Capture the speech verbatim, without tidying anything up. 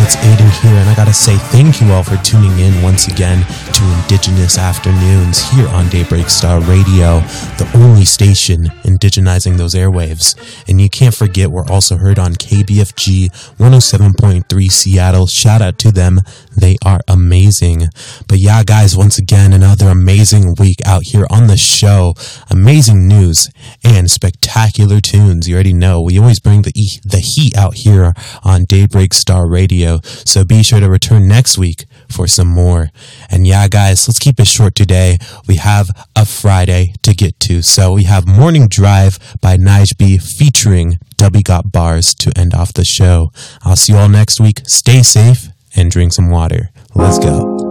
it's Aiden here, and I gotta say thank you all for tuning in once again to Indigenous Afternoons here on Daybreak Star Radio, the only station indigenizing those airwaves. And you can't forget we're also heard on K B F G one oh seven point three Seattle. Shout out to them. They are amazing. But yeah, guys, once again, another amazing week out here on the show. Amazing news and spectacular tunes. You already know we always bring the e- the heat out here on Daybreak Star Radio. So be sure to return next week for some more. And yeah, guys, let's keep it short today. We have a Friday to get to. So we have Morning Drive by Nige B featuring Dubby Got Bars to end off the show. I'll see you all next week. Stay safe and drink some water. Let's go.